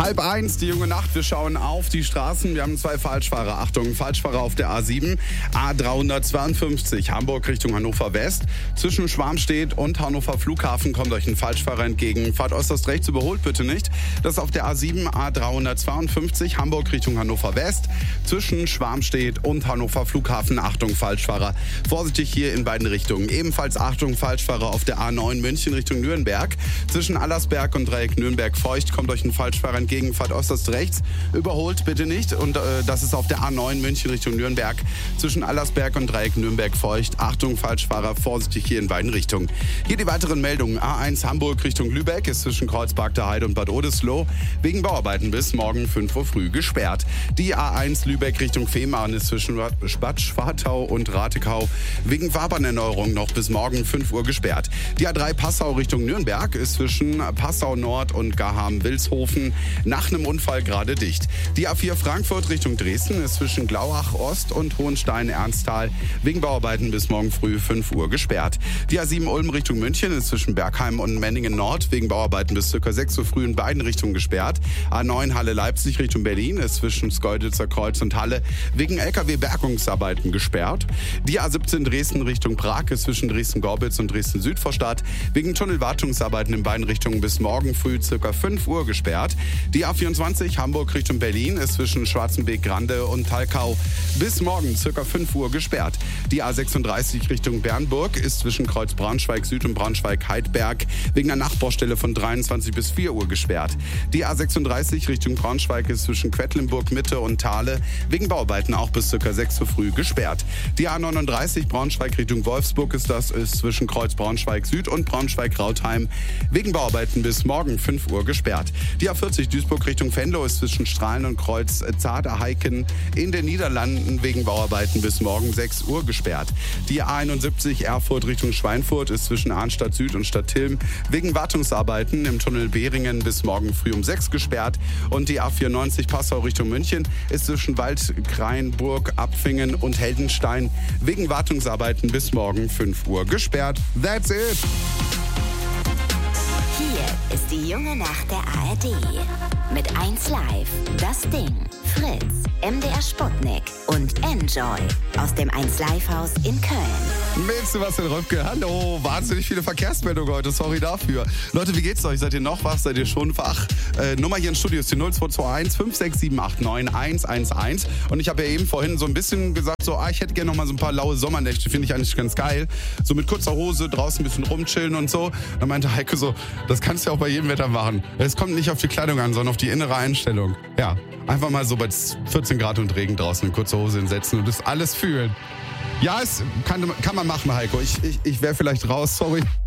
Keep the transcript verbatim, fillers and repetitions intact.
Halb eins, die junge Nacht. Wir schauen auf die Straßen. Wir haben zwei Falschfahrer. Achtung, Falschfahrer auf der A sieben, A dreihundertzweiundfünfzig, Hamburg Richtung Hannover West. Zwischen Schwarmstedt und Hannover Flughafen kommt euch ein Falschfahrer entgegen. Fahrt äußerst rechts, überholt bitte nicht. Das ist auf der A sieben, A dreihundertzweiundfünfzig, Hamburg Richtung Hannover West. Zwischen Schwarmstedt und Hannover Flughafen. Achtung, Falschfahrer. Vorsichtig hier in beiden Richtungen. Ebenfalls Achtung, Falschfahrer auf der A neun München Richtung Nürnberg. Zwischen Allersberg und Dreieck Nürnberg-Feucht kommt euch ein Falschfahrer entgegen. Fahrt äußerst rechts, überholt bitte nicht. Und äh, das ist auf der A neun München Richtung Nürnberg. Zwischen Allersberg und Dreieck Nürnberg-Feucht. Achtung, Falschfahrer, vorsichtig hier in beiden Richtungen. Hier die weiteren Meldungen. A eins Hamburg Richtung Lübeck ist zwischen Kreuzberg der Heide und Bad Oldesloe wegen Bauarbeiten bis morgen fünf Uhr früh gesperrt. Die A eins Lübeck Richtung Fehmarn ist zwischen Bad Schwartau und Ratekau wegen Fahrbahnerneuerung noch bis morgen fünf Uhr gesperrt. Die A drei Passau Richtung Nürnberg ist zwischen Passau Nord und Garham-Wilshofen nach einem Unfall gerade dicht. Die A vier Frankfurt Richtung Dresden ist zwischen Glauach Ost und Hohenstein-Ernsthal wegen Bauarbeiten bis morgen früh fünf Uhr gesperrt. Die A sieben Ulm Richtung München ist zwischen Bergheim und Menningen Nord wegen Bauarbeiten bis ca. sechs Uhr früh in beiden Richtungen gesperrt. A neun Halle Leipzig Richtung Berlin ist zwischen Schkeuditzer Kreuz und Halle wegen L K W-Bergungsarbeiten gesperrt. Die A siebzehn Dresden Richtung Prag ist zwischen Dresden-Gorbitz und Dresden-Südvorstadt wegen Tunnelwartungsarbeiten in beiden Richtungen bis morgen früh ca. fünf Uhr gesperrt. Die A vierundzwanzig Hamburg Richtung Berlin ist zwischen Schwarzenbeek-Grande und Talkau bis morgen ca. fünf Uhr gesperrt. Die A sechsunddreißig Richtung Bernburg ist zwischen Kreuz Braunschweig Süd und Braunschweig-Heidberg wegen einer Nachbaustelle von dreiundzwanzig bis vier Uhr gesperrt. Die A sechsunddreißig Richtung Braunschweig ist zwischen Quedlinburg Mitte und Thale wegen Bauarbeiten auch bis ca. sechs Uhr früh gesperrt. Die A neununddreißig Braunschweig Richtung Wolfsburg ist das ist zwischen Kreuz Braunschweig Süd und Braunschweig-Rautheim wegen Bauarbeiten bis morgen fünf Uhr gesperrt. Die A vierzig Duisburg Richtung Venlo ist zwischen Strahlen und Kreuz Zaderheiken in den Niederlanden wegen Bauarbeiten bis morgen sechs Uhr gesperrt. Die A einundsiebzig Erfurt Richtung Schweinfurt ist zwischen Arnstadt Süd und Stadtilm wegen Wartungsarbeiten im Tunnel Behringen bis morgen früh um sechs gesperrt. Und die A vierundneunzig Passau Richtung München ist zwischen Waldkraienburg, Abfingen und Heldenstein wegen Wartungsarbeiten bis morgen fünf Uhr gesperrt. That's it! Hier ist die junge Nacht der A R D. Mit eins Live, Das Ding, Fritz, M D R Sputnik und Enjoy aus dem eins Live Haus in Köln. Mit Sebastian Röpke. Hallo, wahnsinnig viele Verkehrsmeldungen heute, sorry dafür. Leute, wie geht's euch? Seid ihr noch wach? Seid ihr schon wach? Äh, Nummer hier im Studio ist die null zwei zwei eins fünf sechs sieben acht neun eins eins eins. Und ich habe ja eben vorhin so ein bisschen gesagt, so, ah, ich hätte gerne noch mal so ein paar laue Sommernächte, finde ich eigentlich ganz geil. So mit kurzer Hose, draußen ein bisschen rumchillen und so. Dann meinte Heike so, das kannst du ja auch bei jedem Wetter machen. Es kommt nicht auf die Kleidung an, sondern auf die innere Einstellung. Ja, einfach mal so bei vierzehn Grad und Regen draußen in kurze Hose hinsetzen und das alles fühlen. Ja, es kann, kann man machen, Heiko. Ich, ich, ich wäre vielleicht raus, sorry.